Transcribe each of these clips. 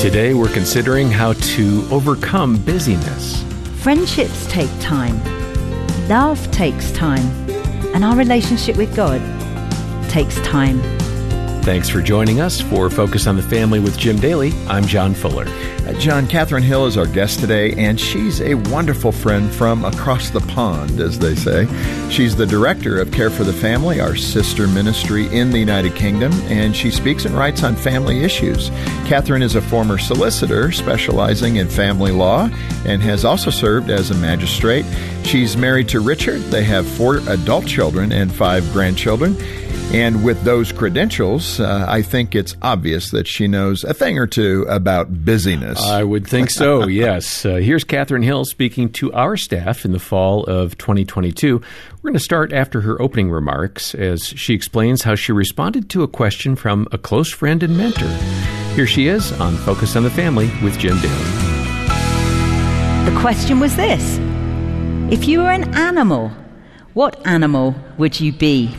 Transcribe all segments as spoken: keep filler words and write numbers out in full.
Today we're considering how to overcome busyness. Friendships take time. Love takes time. And our relationship with God takes time. Thanks for joining us for Focus on the Family with Jim Daly. I'm John Fuller. Uh, John, Catherine Hill is our guest today, and she's a wonderful friend from across the pond, as they say. She's the director of Care for the Family, our sister ministry in the United Kingdom, and she speaks and writes on family issues. Catherine is a former solicitor specializing in family law and has also served as a magistrate. She's married to Richard. They have four adult children and five grandchildren. And with those credentials, uh, I think it's obvious that she knows a thing or two about busyness. I would think so, yes. Uh, here's Catherine Hill speaking to our staff in the fall of twenty twenty-two. We're going to start after her opening remarks as she explains how she responded to a question from a close friend and mentor. Here she is on Focus on the Family with Jim Daly. The question was this: if you were an animal, what animal would you be?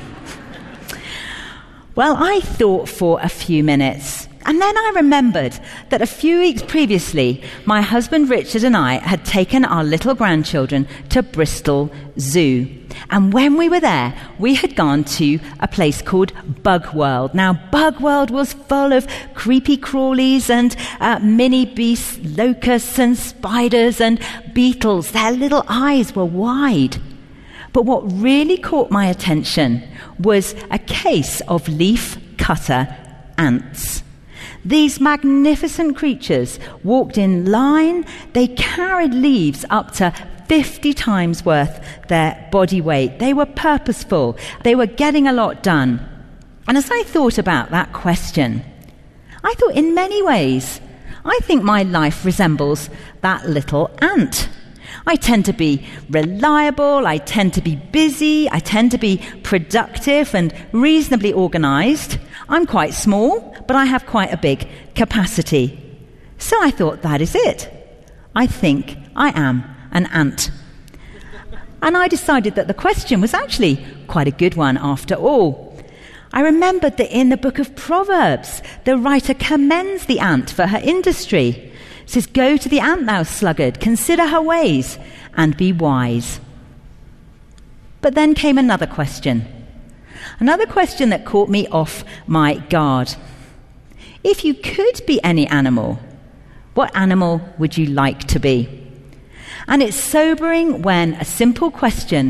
Well, I thought for a few minutes, and then I remembered that a few weeks previously, my husband Richard and I had taken our little grandchildren to Bristol Zoo. And when we were there, we had gone to a place called Bug World. Now, Bug World was full of creepy crawlies and uh, mini beasts, locusts and spiders and beetles. Their little eyes were wide. But what really caught my attention was a case of leaf cutter ants. These magnificent creatures walked in line. They carried leaves up to fifty times worth their body weight. They were purposeful. They were getting a lot done. And as I thought about that question, I thought in many ways, I think my life resembles that little ant. I tend to be reliable, I tend to be busy, I tend to be productive and reasonably organized. I'm quite small, but I have quite a big capacity. So I thought, that is it. I think I am an ant. And I decided that the question was actually quite a good one after all. I remembered that in the book of Proverbs, the writer commends the ant for her industry. It says, "Go to the ant, thou sluggard, consider her ways, and be wise." But then came another question. Another question that caught me off my guard. If you could be any animal, what animal would you like to be? And it's sobering when a simple question